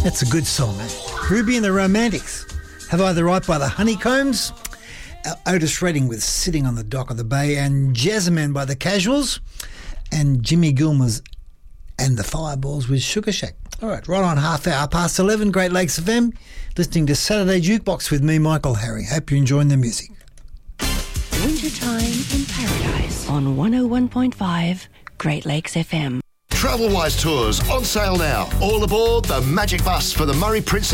That's a good song, eh? Ruby and the Romantics. Have I the Right by the Honeycombs. Otis Redding with Sitting on the Dock of the Bay, and Jazzman by the Casuals, and Jimmy Gilmer's and the Fireballs with Sugar Shack. All right, right on half hour past 11, Great Lakes FM, listening to Saturday Jukebox with me, Michael Harry. Hope you're enjoying the music. Wintertime in Paradise on 101.5 Great Lakes FM. Travelwise Tours on sale now. All aboard the Magic Bus for the Murray Princess